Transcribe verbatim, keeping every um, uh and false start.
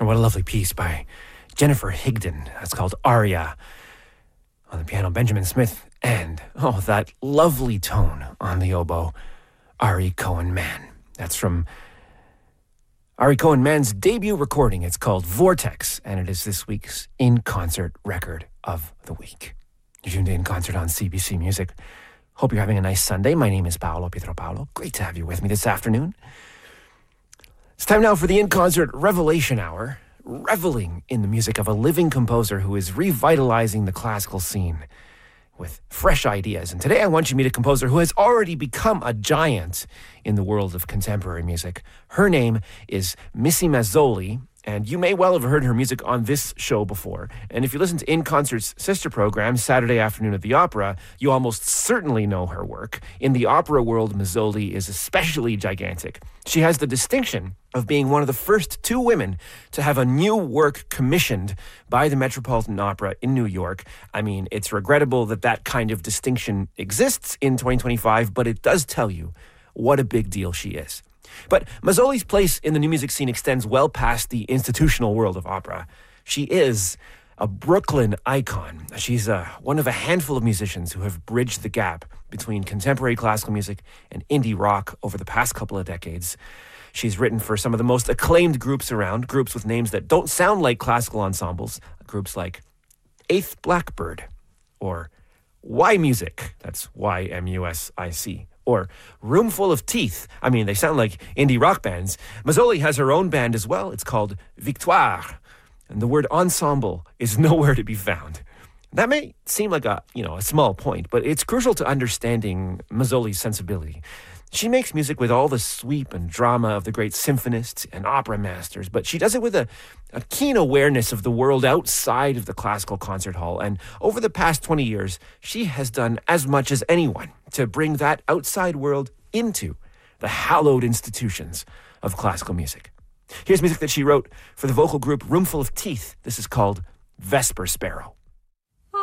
What a lovely piece by Jennifer Higdon. That's called Aria. On the piano, Benjamin Smith. And, oh, that lovely tone on the oboe, Ari Cohen-Mann. That's from Ari Cohen-Mann's debut recording. It's called Vortex, and it is this week's in-concert record of the week. You're tuned in concert on C B C Music. Hope you're having a nice Sunday. My name is Paolo Pietro Paolo. Great to have you with me this afternoon. It's time now for the in-concert Revelation Hour, reveling in the music of a living composer who is revitalizing the classical scene with fresh ideas. And today I want you to meet a composer who has already become a giant in the world of contemporary music. Her name is Missy Mazzoli, and you may well have heard her music on this show before. And if you listen to In Concert's sister program, Saturday Afternoon at the Opera, you almost certainly know her work. In the opera world, Mazzoli is especially gigantic. She has the distinction of being one of the first two women to have a new work commissioned by the Metropolitan Opera in New York. I mean, it's regrettable that that kind of distinction exists in twenty twenty-five, but it does tell you what a big deal she is. But Mazzoli's place in the new music scene extends well past the institutional world of opera. She is a Brooklyn icon. She's uh, one of a handful of musicians who have bridged the gap between contemporary classical music and indie rock over the past couple of decades. She's written for some of the most acclaimed groups around, groups with names that don't sound like classical ensembles, groups like Eighth Blackbird, or Y Music, that's Y M U S I C, or Roomful of Teeth. I mean, they sound like indie rock bands. Mazzoli has her own band as well. It's called Victoire, and the word ensemble is nowhere to be found. That may seem like a, you know, a small point, but it's crucial to understanding Mazzoli's sensibility. She makes music with all the sweep and drama of the great symphonists and opera masters, but she does it with a, a keen awareness of the world outside of the classical concert hall. And over the past twenty years, she has done as much as anyone to bring that outside world into the hallowed institutions of classical music. Here's music that she wrote for the vocal group Roomful of Teeth. This is called Vesper Sparrow.